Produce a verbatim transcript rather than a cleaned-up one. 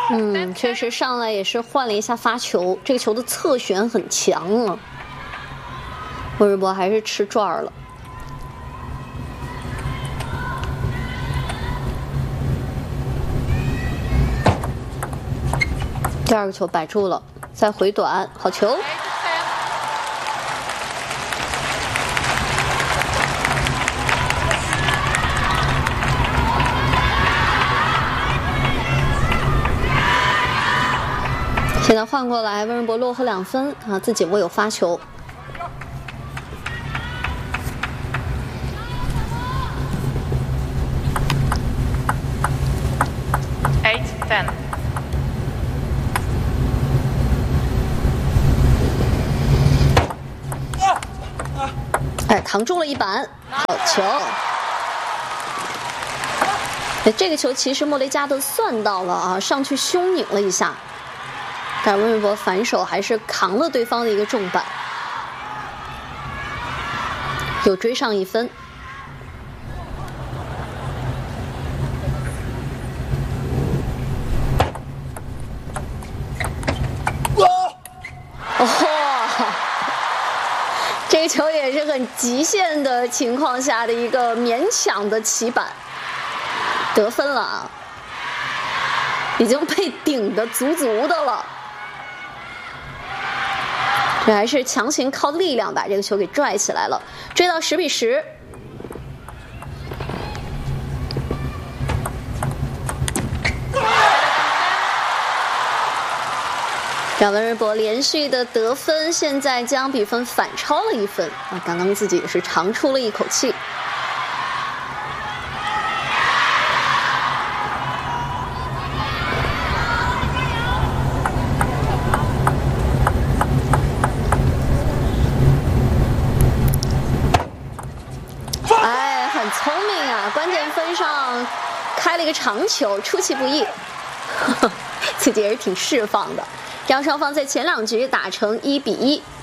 嗯，确实上来也是换了一下发球，这个球的侧旋很强啊。温瑞博还是吃转了。第二个球摆住了，再回短，好球。现在换过来，温瑞博落后两分啊，自己握有发球。 Eight ten。 哎，扛住了一板，好球！哎，这个球其实莫雷加德算到了啊，上去胸拧了一下。但温瑞博反手还是扛了对方的一个重板，又追上一分。哦，这个球也是很极限的情况下的一个勉强的起板，得分了啊，已经被顶得足足的了。这还是强行靠力量把这个球给拽起来了，追到十比十。让温瑞博连续的得分，现在将比分反超了一分啊！刚刚自己也是长出了一口气。聪明啊！关键分上开了一个长球，出其不意，呵呵，自己也是挺释放的。让双方在前两局打成一比一。